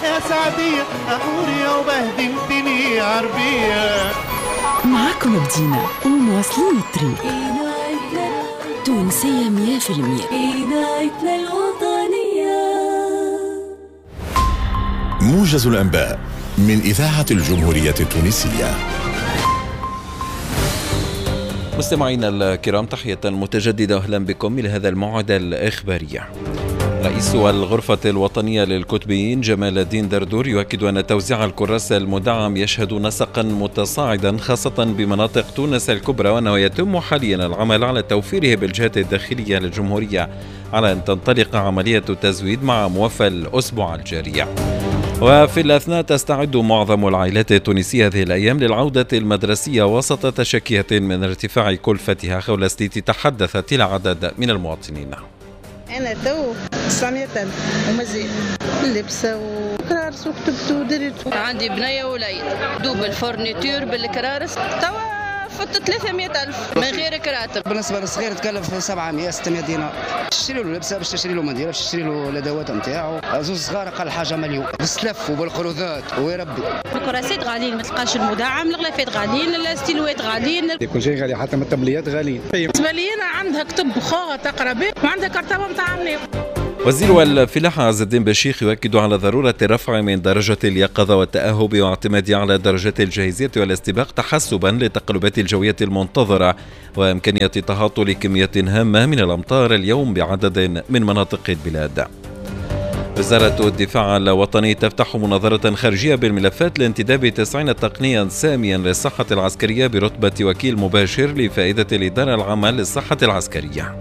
يا سعدية أحورية وبهدلتني يا عربية. معاكم بدينا ومواصلين الطريق تونسية 100%. موجز الأنباء من إذاعة الجمهورية التونسية. مستمعينا الكرام، تحية متجددة أهلا بكم إلى هذا الموعد الإخباري. رئيس الغرفة الوطنية للكتبيين جمال الدين دردور يؤكد أن توزيع الكراس المدعم يشهد نسقا متصاعدا خاصة بمناطق تونس الكبرى، وأنه يتم حاليا العمل على توفيره بالجهات الداخلية للجمهورية على أن تنطلق عملية التزويد مع موفى الأسبوع الجاري. وفي الأثناء تستعد معظم العائلات التونسية هذه الأيام للعودة المدرسية وسط تشكيات من ارتفاع كلفتها، حول التي تحدثت إلى عدد من المواطنين. أنا تو 900,000 ومزيد اللبسة وكرارس وكتبت ودرت. عندي بنية ووليد دوب الفورنيتور بالكرارس توا فت 300,000 من غير كراتب. بالنسبة للصغير تكلف 700-600 دينار. تشتري له لبسة، باش تشتري له منديل، باش تشتري له الأدوات نتاعو. زوج صغار أقل حاجة مليون بالسلف وبالقروضات ويربي. الكراسات غاليين، ما تلقاش المدعم، الغلافات غاليين، الستيلوات غاليين، كل شيء غالي حتى من التبليات غاليين. بالنسبة لي أنا عندها كتب خوها تقرا به وعندها كرتبة نتاع مناف. وزير الفلاحة عز الدين بشيخ يؤكد على ضرورة الرفع من درجة اليقظة والتأهب واعتماد على درجة الجاهزية والاستباق تحسبا للتقلبات الجوية المنتظرة وإمكانية تهاطل كمية هامة من الأمطار اليوم بعدد من مناطق البلاد. وزارة الدفاع الوطني تفتح مناظرة خارجية بالملفات لانتداب 90 تقنيا ساميا للصحة العسكرية برتبة وكيل مباشر لفائدة الإدارة العامة للصحة العسكرية.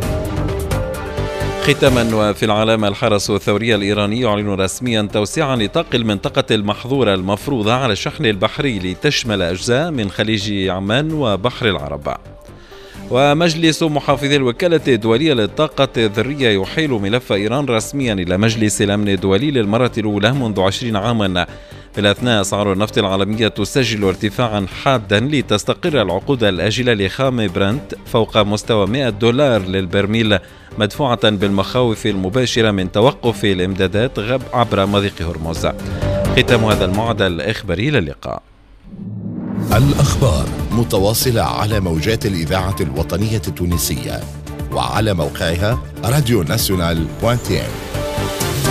ختاما، وفي العالم، الحرس الثوري الإيراني يعلن رسميا توسيع نطاق المنطقة المحظورة المفروضة على الشحن البحري لتشمل أجزاء من خليج عمان وبحر العرب. ومجلس محافظي الوكالة الدولية للطاقة الذرية يحيل ملف إيران رسميا إلى مجلس الأمن الدولي للمرة الأولى منذ 20 عاما. في الأثناء أسعار النفط العالمية تسجل ارتفاعا حادا لتستقر العقود الآجلة لخام برنت فوق مستوى $100 للبرميل، مدفوعة بالمخاوف المباشرة من توقف الإمدادات عبر مضيق هرمز. ختام هذا الموعد الإخباري، للقاء. الأخبار متواصلة على موجات الإذاعة الوطنية التونسية وعلى موقعها radionational.tn.